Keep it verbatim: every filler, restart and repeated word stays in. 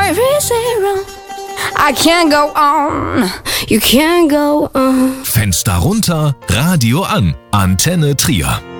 very zero. I can't go on, you can't go on. Fenster runter, Radio an. Antenne Trier.